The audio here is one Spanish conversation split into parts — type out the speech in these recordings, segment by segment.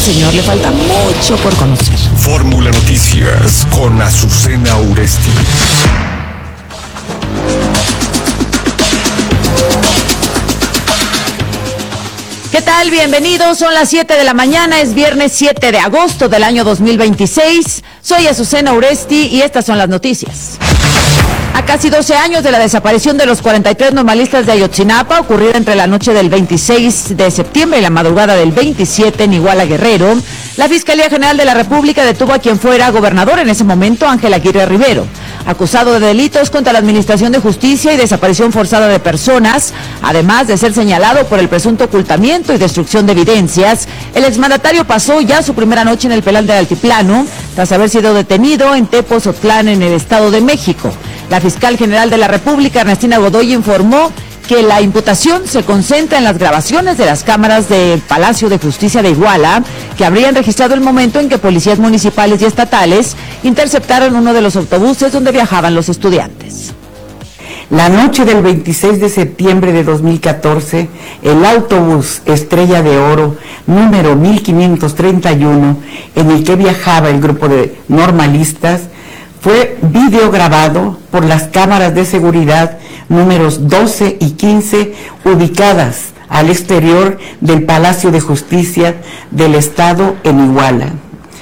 señor le falta mucho por conocer. Fórmula Noticias con Azucena Uresti. ¿Qué tal? Bienvenidos, son las 7 de la mañana, es viernes 7 de agosto del año 2026. Soy Azucena Uresti y estas son las noticias. A casi 12 años de la desaparición de los 43 normalistas de Ayotzinapa, ocurrida entre la noche del 26 de septiembre y la madrugada del 27 en Iguala, Guerrero, la Fiscalía General de la República detuvo a quien fuera gobernador en ese momento, Ángel Aguirre Rivero, acusado de delitos contra la Administración de Justicia y desaparición forzada de personas, además de ser señalado por el presunto ocultamiento y destrucción de evidencias. El exmandatario pasó ya su primera noche en el penal del Altiplano, tras haber sido detenido en Tepozotlán, en el Estado de México. La fiscal general de la República, Ernestina Godoy, informó que la imputación se concentra en las grabaciones de las cámaras del Palacio de Justicia de Iguala, que habrían registrado el momento en que policías municipales y estatales interceptaron uno de los autobuses donde viajaban los estudiantes. La noche del 26 de septiembre de 2014, el autobús Estrella de Oro, número 1531, en el que viajaba el grupo de normalistas, fue videograbado por las cámaras de seguridad números 12 y 15 ubicadas al exterior del Palacio de Justicia del Estado en Iguala.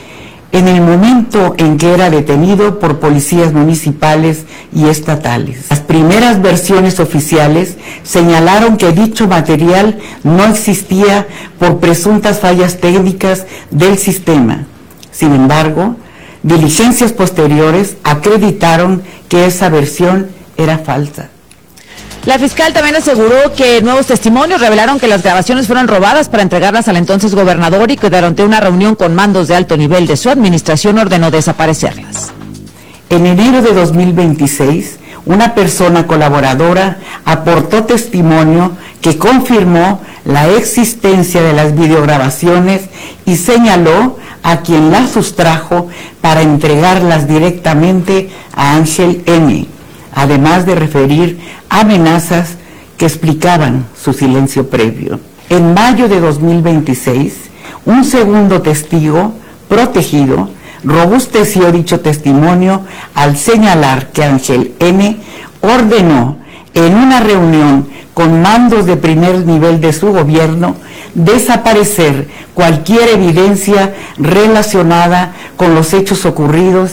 En el momento en que era detenido por policías municipales y estatales. Las primeras versiones oficiales señalaron que dicho material no existía por presuntas fallas técnicas del sistema. Sin embargo, diligencias posteriores acreditaron que esa versión era falsa. La fiscal también aseguró que nuevos testimonios revelaron que las grabaciones fueron robadas para entregarlas al entonces gobernador y que durante una reunión con mandos de alto nivel de su administración ordenó desaparecerlas. En enero de 2026, una persona colaboradora aportó testimonio que confirmó la existencia de las videograbaciones y señaló a quien las sustrajo para entregarlas directamente a Ángel N., además de referir amenazas que explicaban su silencio previo. En mayo de 2026, un segundo testigo protegido robusteció dicho testimonio al señalar que Ángel N. ordenó en una reunión con mandos de primer nivel de su gobierno desaparecer cualquier evidencia relacionada con los hechos ocurridos.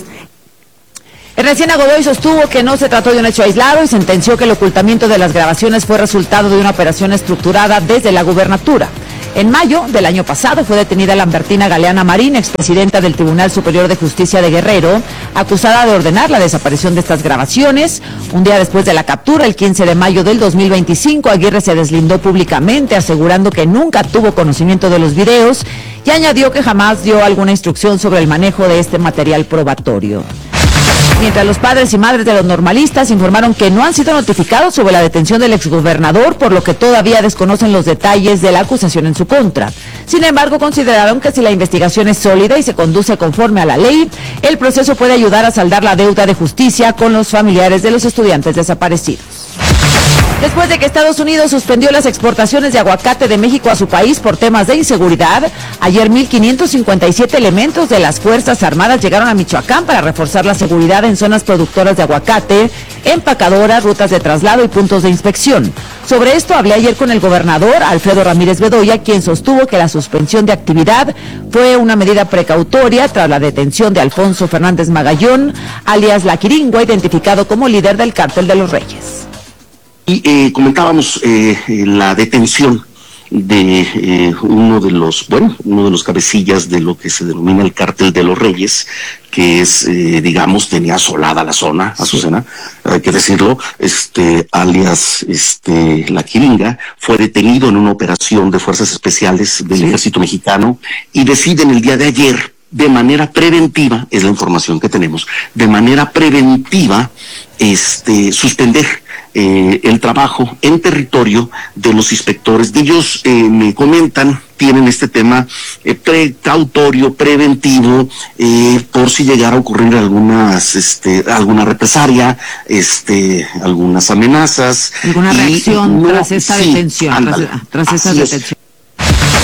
Ernestina Godoy sostuvo que no se trató de un hecho aislado y sentenció que el ocultamiento de las grabaciones fue resultado de una operación estructurada desde la gubernatura. En mayo del año pasado fue detenida Lambertina Galeana Marín, expresidenta del Tribunal Superior de Justicia de Guerrero, acusada de ordenar la desaparición de estas grabaciones. Un día después de la captura, el 15 de mayo del 2025, Aguirre se deslindó públicamente, asegurando que nunca tuvo conocimiento de los videos y añadió que jamás dio alguna instrucción sobre el manejo de este material probatorio. Mientras los padres y madres de los normalistas informaron que no han sido notificados sobre la detención del exgobernador, por lo que todavía desconocen los detalles de la acusación en su contra. Sin embargo, consideraron que si la investigación es sólida y se conduce conforme a la ley, el proceso puede ayudar a saldar la deuda de justicia con los familiares de los estudiantes desaparecidos. Después de que Estados Unidos suspendió las exportaciones de aguacate de México a su país por temas de inseguridad, ayer 1,557 elementos de las Fuerzas Armadas llegaron a Michoacán para reforzar la seguridad en zonas productoras de aguacate, empacadoras, rutas de traslado y puntos de inspección. Sobre esto hablé ayer con el gobernador Alfredo Ramírez Bedoya, quien sostuvo que la suspensión de actividad fue una medida precautoria tras la detención de Alfonso Fernández Magallón, alias La Quiringua, identificado como líder del Cártel de los Reyes. Y comentábamos la detención de uno de los cabecillas de lo que se denomina el Cártel de los Reyes, que es, tenía asolada la zona, Azucena, hay que decirlo, alias, La Quiringa, fue detenido en una operación de fuerzas especiales del Ejército Mexicano y deciden el día de ayer, de manera preventiva, es la información que tenemos, de manera preventiva, suspender el trabajo en territorio de los inspectores. De ellos me comentan, tienen este tema precautorio, preventivo, por si llegara a ocurrir alguna represalia, algunas amenazas. Alguna reacción tras esta detención, tras esta detención.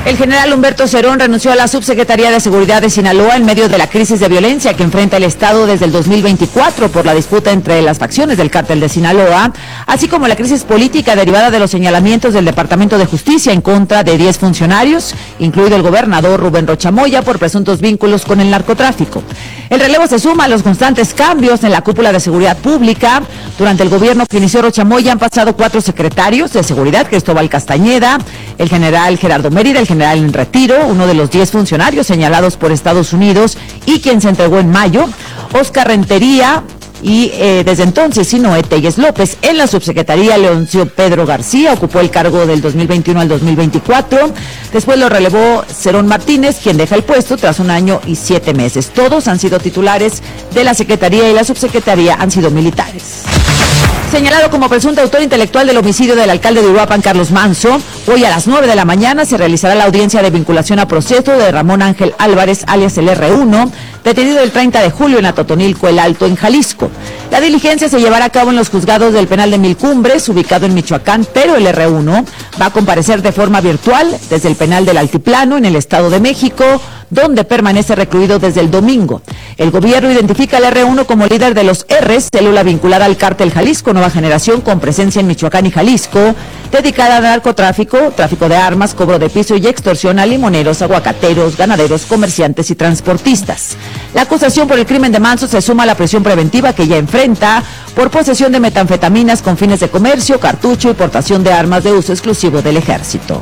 El general Humberto Cerón renunció a la Subsecretaría de Seguridad de Sinaloa en medio de la crisis de violencia que enfrenta el Estado desde el 2024 por la disputa entre las facciones del cártel de Sinaloa, así como la crisis política derivada de los señalamientos del Departamento de Justicia en contra de 10 funcionarios, incluido el gobernador Rubén Rocha Moya, por presuntos vínculos con el narcotráfico. El relevo se suma a los constantes cambios en la cúpula de seguridad pública. Durante el gobierno que inició Rocha Moya han pasado 4 secretarios de seguridad: Cristóbal Castañeda, el general Gerardo Mérida, el general en retiro, uno de los 10 funcionarios señalados por Estados Unidos y quien se entregó en mayo, Oscar Rentería, y desde entonces Sinoé Telles López. En la subsecretaría, Leoncio Pedro García ocupó el cargo del 2021 al 2024. Después lo relevó Cerón Martínez, quien deja el puesto tras 1 año y 7 meses. Todos han sido titulares de la secretaría y la subsecretaría han sido militares. Señalado como presunto autor intelectual del homicidio del alcalde de Uruapan, Carlos Manso, hoy a las 9 de la mañana se realizará la audiencia de vinculación a proceso de Ramón Ángel Álvarez, alias el R1, detenido el 30 de julio en Atotonilco, El Alto, en Jalisco. La diligencia se llevará a cabo en los juzgados del penal de Mil Cumbres, ubicado en Michoacán, pero el R1 va a comparecer de forma virtual desde el penal del Altiplano, en el Estado de México, donde permanece recluido desde el domingo. El gobierno identifica al R1 como líder de los R's, célula vinculada al cártel Jalisco Nueva Generación con presencia en Michoacán y Jalisco, dedicada al narcotráfico, tráfico de armas, cobro de piso y extorsión a limoneros, aguacateros, ganaderos, comerciantes y transportistas. La acusación por el crimen de Manso se suma a la prisión preventiva que ya enfrenta por posesión de metanfetaminas con fines de comercio, cartucho y portación de armas de uso exclusivo del ejército.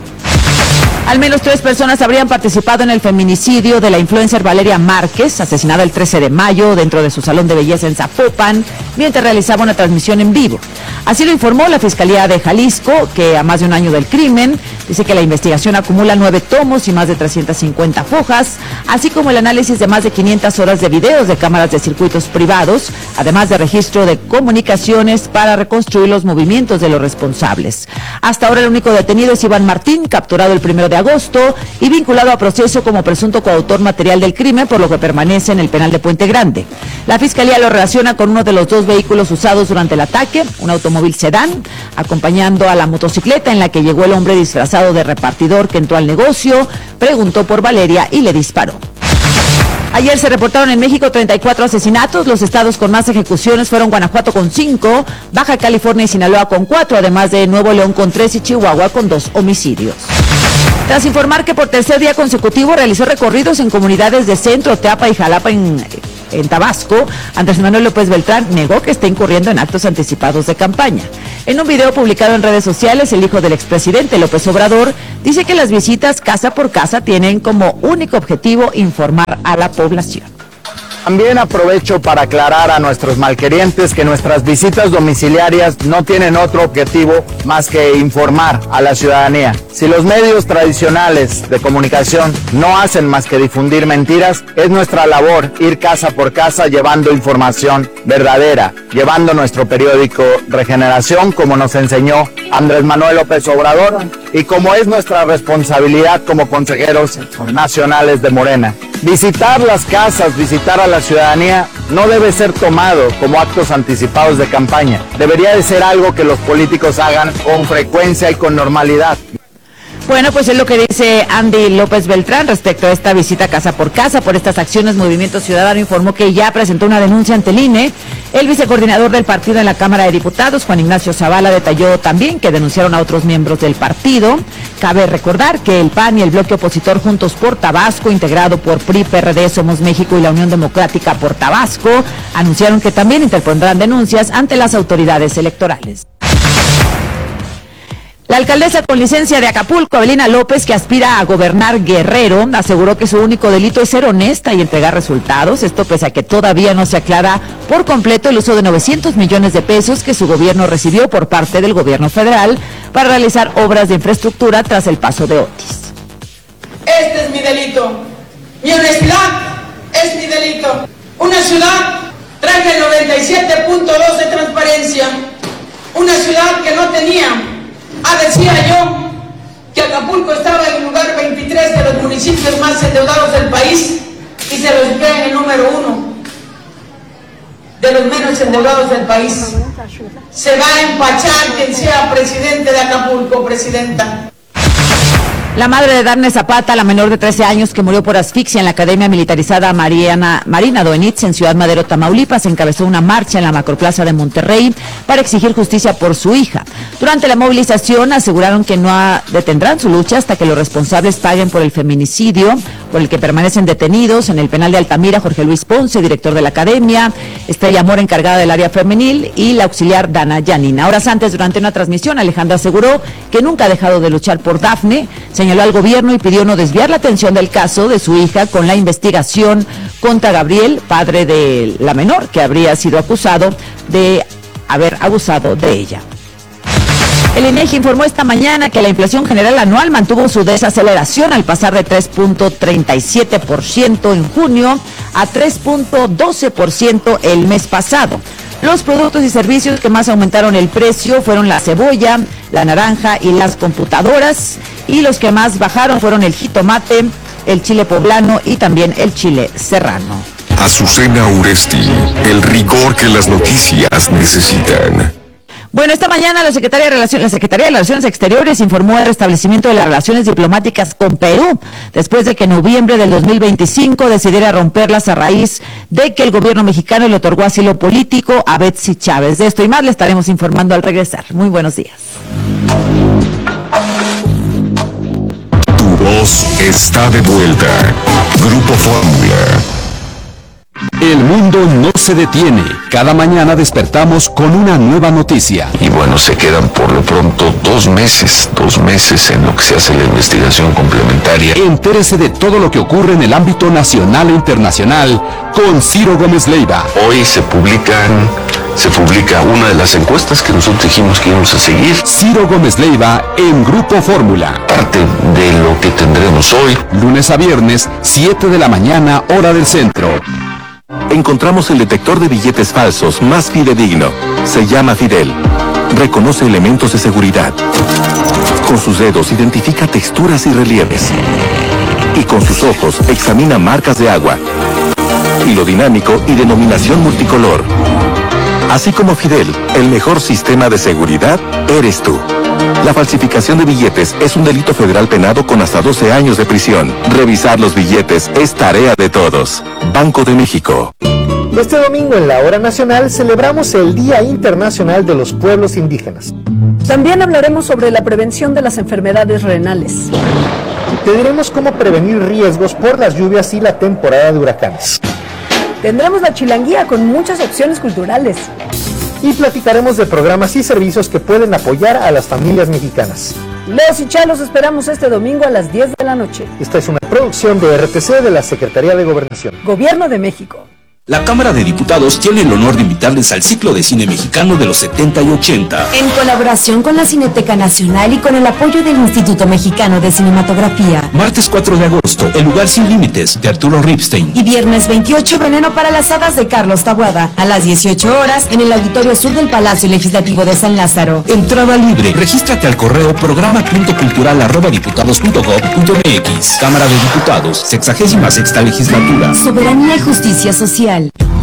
Al menos 3 personas habrían participado en el feminicidio de la influencer Valeria Márquez, asesinada el 13 de mayo dentro de su salón de belleza en Zapopan, mientras realizaba una transmisión en vivo. Así lo informó la Fiscalía de Jalisco, que a más de 1 año del crimen, dice que la investigación acumula 9 tomos y más de 350 fojas, así como el análisis de más de 500 horas de videos de cámaras de circuitos privados, además de registro de comunicaciones para reconstruir los movimientos de los responsables. Hasta ahora el único detenido es Iván Martín, capturado el 1 de agosto y vinculado a proceso como presunto coautor material del crimen, por lo que permanece en el penal de Puente Grande. La Fiscalía lo relaciona con uno de los 2 vehículos usados durante el ataque, un automóvil sedán, acompañando a la motocicleta en la que llegó el hombre disfrazado de repartidor que entró al negocio, preguntó por Valeria y le disparó. Ayer se reportaron en México 34 asesinatos. Los estados con más ejecuciones fueron Guanajuato con 5, Baja California y Sinaloa con 4, además de Nuevo León con 3 y Chihuahua con 2 homicidios. Tras informar que por tercer día consecutivo realizó recorridos en comunidades de Centro, Teapa y Jalapa en Tabasco, Andrés Manuel López Beltrán negó que esté incurriendo en actos anticipados de campaña. En un video publicado en redes sociales, el hijo del expresidente López Obrador dice que las visitas casa por casa tienen como único objetivo informar a la población. También aprovecho para aclarar a nuestros malquerientes que nuestras visitas domiciliarias no tienen otro objetivo más que informar a la ciudadanía. Si los medios tradicionales de comunicación no hacen más que difundir mentiras, es nuestra labor ir casa por casa llevando información verdadera, llevando nuestro periódico Regeneración, como nos enseñó Andrés Manuel López Obrador y como es nuestra responsabilidad como consejeros nacionales de Morena. Visitar las casas, visitar a la ciudadanía no debe ser tomado como actos anticipados de campaña. Debería de ser algo que los políticos hagan con frecuencia y con normalidad. Bueno, pues es lo que dice Andy López Beltrán respecto a esta visita casa por casa por estas acciones. Movimiento Ciudadano informó que ya presentó una denuncia ante el INE. El vicecoordinador del partido en la Cámara de Diputados, Juan Ignacio Zavala, detalló también que denunciaron a otros miembros del partido. Cabe recordar que el PAN y el bloque opositor Juntos por Tabasco, integrado por PRI, PRD, Somos México y la Unión Democrática por Tabasco, anunciaron que también interpondrán denuncias ante las autoridades electorales. La alcaldesa con licencia de Acapulco, Evelina López, que aspira a gobernar Guerrero, aseguró que su único delito es ser honesta y entregar resultados. Esto pese a que todavía no se aclara por completo el uso de 900 millones de pesos que su gobierno recibió por parte del gobierno federal para realizar obras de infraestructura tras el paso de Otis. Este es mi delito. Mi honestidad es mi delito. Una ciudad traje el 97.2 de transparencia. Una ciudad que no tenía. Decía yo que Acapulco estaba en el lugar 23 de los municipios más endeudados del país y se los ubica en el número 1 de los menos endeudados del país. Se va a empachar quien sea presidente de Acapulco, presidenta. La madre de Darne Zapata, la menor de 13 años que murió por asfixia en la Academia Militarizada Marina Doenitz en Ciudad Madero, Tamaulipas, encabezó una marcha en la Macroplaza de Monterrey para exigir justicia por su hija. Durante la movilización aseguraron que no detendrán su lucha hasta que los responsables paguen por el feminicidio por el que permanecen detenidos en el penal de Altamira Jorge Luis Ponce, director de la Academia, Estrella Mora, encargada del área femenil, y la auxiliar Dana Yanina. Horas antes, durante una transmisión, Alejandra aseguró que nunca ha dejado de luchar por Dafne, señaló al gobierno y pidió no desviar la atención del caso de su hija con la investigación contra Gabriel, padre de la menor, que habría sido acusado de haber abusado de ella. El INEGI informó esta mañana que la inflación general anual mantuvo su desaceleración al pasar de 3.37% en junio a 3.12% el mes pasado. Los productos y servicios que más aumentaron el precio fueron la cebolla, la naranja y las computadoras, y los que más bajaron fueron el jitomate, el chile poblano y también el chile serrano. Azucena Uresti, el rigor que las noticias necesitan. Bueno, esta mañana la Secretaría de Relaciones Exteriores informó el restablecimiento de las relaciones diplomáticas con Perú, después de que en noviembre del 2025 decidiera romperlas a raíz de que el gobierno mexicano le otorgó asilo político a Betsy Chávez. De esto y más le estaremos informando al regresar. Muy buenos días. Tu voz está de vuelta. Grupo Fórmula. El mundo no se detiene. Cada mañana despertamos con una nueva noticia. Y bueno, se quedan por lo pronto 2 meses en lo que se hace la investigación complementaria. Entérese de todo lo que ocurre en el ámbito nacional e internacional con Ciro Gómez Leiva. Hoy se publica una de las encuestas que nosotros dijimos que íbamos a seguir. Ciro Gómez Leiva en Grupo Fórmula. Parte de lo que tendremos hoy. Lunes a viernes, 7 de la mañana, hora del centro. Encontramos el detector de billetes falsos más fidedigno. Se llama Fidel. Reconoce elementos de seguridad. Con sus dedos identifica texturas y relieves. Y con sus ojos examina marcas de agua. Hilo dinámico y denominación multicolor. Así como Fidel, el mejor sistema de seguridad eres tú. La falsificación de billetes es un delito federal penado con hasta 12 años de prisión. Revisar los billetes es tarea de todos. Banco de México. Este domingo en la Hora Nacional celebramos el Día Internacional de los Pueblos Indígenas. También hablaremos sobre la prevención de las enfermedades renales. Te diremos cómo prevenir riesgos por las lluvias y la temporada de huracanes. Tendremos la chilanguía con muchas opciones culturales. Y platicaremos de programas y servicios que pueden apoyar a las familias mexicanas. Los y Chalos esperamos este domingo a las 10 de la noche. Esta es una producción de RTC de la Secretaría de Gobernación. Gobierno de México. La Cámara de Diputados tiene el honor de invitarles al ciclo de cine mexicano de los 70 y 80. En colaboración con la Cineteca Nacional y con el apoyo del Instituto Mexicano de Cinematografía. Martes 4 de agosto, El lugar sin límites, de Arturo Ripstein. Y viernes 28, Veneno para las hadas, de Carlos Taboada. A las 18 horas, en el Auditorio Sur del Palacio Legislativo de San Lázaro. Entrada libre. Regístrate al correo programa.cultural@diputados.gov.mx. Cámara de Diputados, 66ª Legislatura. Soberanía y justicia social.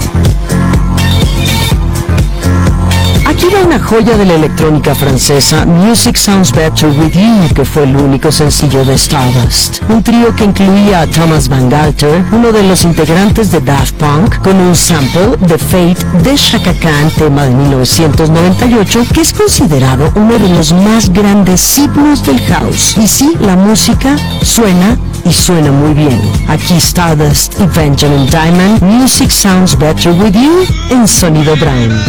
Aquí va una joya de la electrónica francesa, Music Sounds Better With You, que fue el único sencillo de Stardust. Un trío que incluía a Thomas Van Galter, uno de los integrantes de Daft Punk, con un sample de Fate de Chaka Khan, tema de 1998, que es considerado uno de los más grandes himnos del house. Y sí, la música suena y suena muy bien. Aquí Stardust y Benjamin Diamond, Music Sounds Better With You en Sonido Brown.